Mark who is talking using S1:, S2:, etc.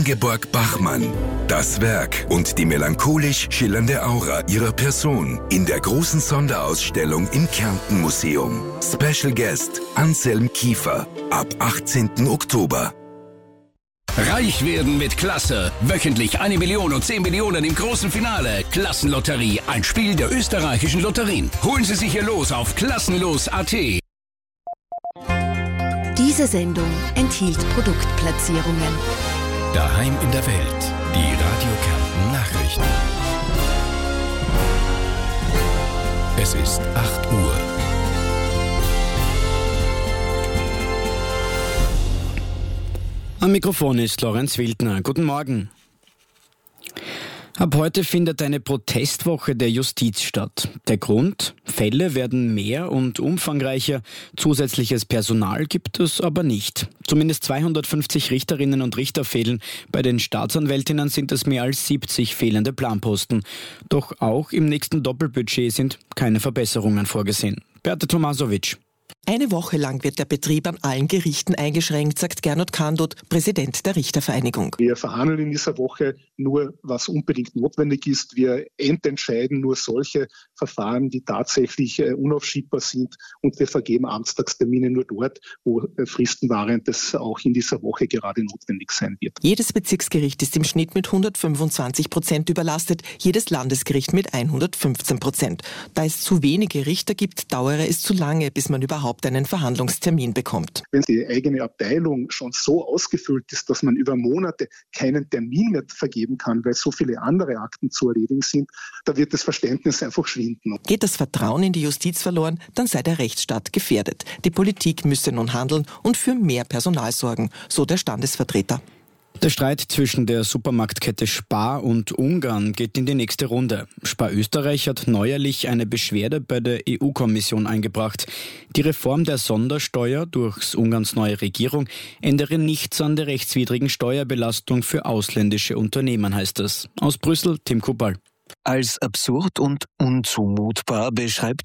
S1: Ingeborg Bachmann. Das Werk und die melancholisch schillernde Aura ihrer Person in der großen Sonderausstellung im Kärnten Museum. Special Guest Anselm Kiefer ab 18. Oktober.
S2: Reich werden mit Klasse. Wöchentlich 1 Million und 10 Millionen im großen Finale. Klassenlotterie, ein Spiel der österreichischen Lotterien. Holen Sie sich Ihr Los auf klassenlos.at.
S3: Diese Sendung enthielt Produktplatzierungen.
S2: Daheim in der Welt. Die Radio Kärnten Nachrichten. Es ist 8 Uhr.
S4: Am Mikrofon ist Lorenz Wildner. Guten Morgen. Ab heute findet eine Protestwoche der Justiz statt. Der Grund? Fälle werden mehr und umfangreicher. Zusätzliches Personal gibt es aber nicht. Zumindest 250 Richterinnen und Richter fehlen. Bei den Staatsanwältinnen sind es mehr als 70 fehlende Planposten. Doch auch im nächsten Doppelbudget sind keine Verbesserungen vorgesehen. Beate Tomasovic.
S5: Eine Woche lang wird der Betrieb an allen Gerichten eingeschränkt, sagt Gernot Kandot, Präsident der Richtervereinigung.
S6: Wir verhandeln in dieser Woche nur, was unbedingt notwendig ist. Wir entscheiden nur solche Verfahren, die tatsächlich unaufschiebbar sind. Und wir vergeben Amtstagstermine nur dort, wo Fristenvariantes auch in dieser Woche gerade notwendig sein wird.
S5: Jedes Bezirksgericht ist im Schnitt mit 125% überlastet, jedes Landesgericht mit 115%. Da es zu wenige Richter gibt, dauere es zu lange, bis man überhaupt einen Verhandlungstermin bekommt.
S6: Wenn die eigene Abteilung schon so ausgefüllt ist, dass man über Monate keinen Termin mehr vergeben kann, weil so viele andere Akten zu erledigen sind, da wird das Verständnis einfach schwinden.
S5: Geht das Vertrauen in die Justiz verloren, dann sei der Rechtsstaat gefährdet. Die Politik müsse nun handeln und für mehr Personal sorgen, so der Standesvertreter.
S4: Der Streit zwischen der Supermarktkette Spar und Ungarn geht in die nächste Runde. Spar Österreich hat neuerlich eine Beschwerde bei der EU-Kommission eingebracht. Die Reform der Sondersteuer durch Ungarns neue Regierung ändere nichts an der rechtswidrigen Steuerbelastung für ausländische Unternehmen, heißt es. Aus Brüssel, Tim Kubal.
S7: Als absurd und unzumutbar beschreibt